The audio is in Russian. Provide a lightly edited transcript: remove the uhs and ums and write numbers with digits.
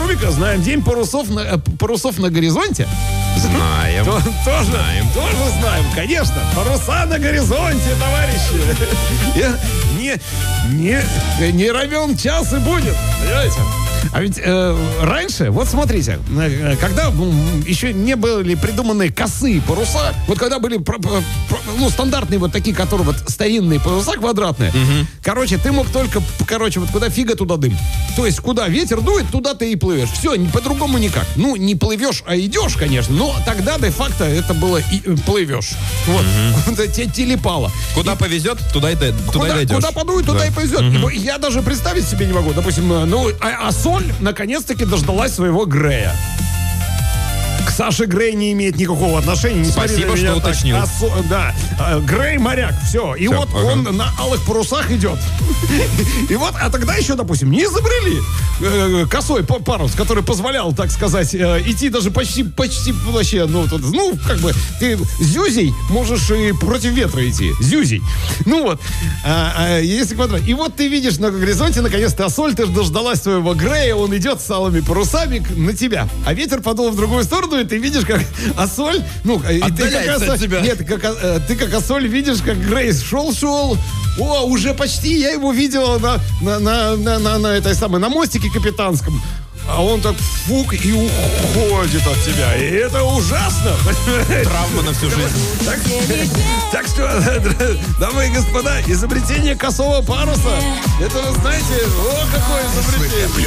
Нубика знаем. День парусов на горизонте. Знаем. Тоже знаем, конечно. Паруса на горизонте, товарищи. Не равен час и будет. Понимаете? А ведь раньше, вот смотрите, когда еще не были придуманы косые паруса, вот когда были стандартные вот такие, которые вот старинные паруса квадратные, короче, ты мог только, вот куда фига, туда дым. То есть, куда ветер дует, туда ты и плывешь. Все, по-другому никак. Ну, не плывешь, а идешь, конечно, но тогда де-факто это было и плывешь. Вот. Тебе телепало. Куда повезет, туда и дойдешь. Куда подует, туда и повезет. Я даже представить себе не могу. Допустим, Соль наконец-таки дождалась своего Грея. К Саше Грей не имеет никакого отношения. Спасибо, что уточнил. Да. Грей моряк, все. И вот он на алых парусах идет. И вот, а тогда еще, допустим, не изобрели косой парус, который позволял, так сказать, идти даже почти вообще, как бы ты зюзей можешь и против ветра идти. Зюзей. Ну вот. Если квадрат. И вот ты видишь на горизонте, наконец-то, Ассоль, ты дождалась своего Грея, он идет с алыми парусами на тебя. А ветер подул в другую сторону, и ты видишь, как Ассоль, отдаляется от тебя. Нет, ты как Ассоль видишь, как Грейс шел. О, уже почти я его видела на этой самой, на мостике капитанском. А он так фук и уходит от тебя. И это ужасно. Травма на всю жизнь. Так что, дамы и господа, изобретение косого паруса, это, вы знаете, какое изобретение.